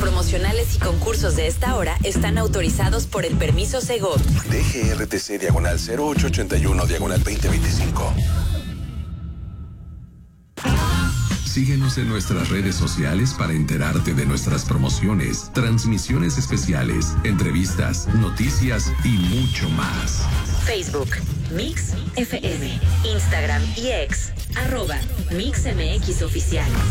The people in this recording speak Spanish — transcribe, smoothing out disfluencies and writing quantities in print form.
promocionales y concursos de esta hora están autorizados por el permiso Segov. DGRTC/0881/2025. Síguenos en nuestras redes sociales para enterarte de nuestras promociones, transmisiones especiales, entrevistas, noticias y mucho más. Facebook, Mix FM, Instagram y X, @MixMX Oficial.